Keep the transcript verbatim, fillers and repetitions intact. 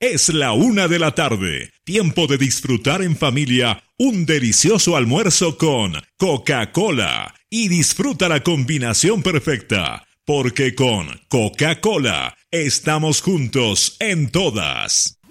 Es la una de la tarde. Tiempo de disfrutar en familia un delicioso almuerzo con Coca-Cola. Y disfruta la combinación perfecta, porque con Coca-Cola estamos juntos en todas.